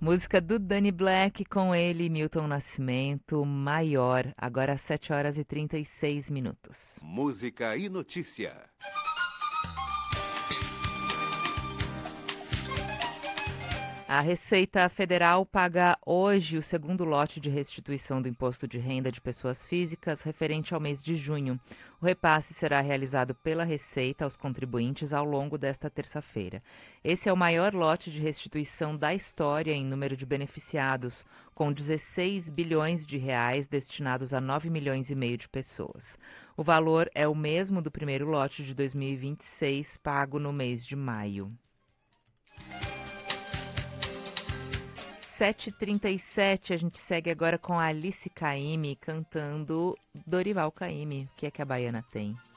Música do Danny Black com ele, Milton Nascimento, Maior, agora às 7h36. Música e notícia. A Receita Federal paga hoje o segundo lote de restituição do Imposto de Renda de Pessoas Físicas referente ao mês de junho. O repasse será realizado pela Receita aos contribuintes ao longo desta terça-feira. Esse é o maior lote de restituição da história em número de beneficiados, com 16 bilhões de reais destinados a 9 milhões e meio de pessoas. O valor é o mesmo do primeiro lote de 2026, pago no mês de maio. 7h37, a gente segue agora com a Alice Caymmi cantando Dorival Caymmi. O que é que a baiana tem?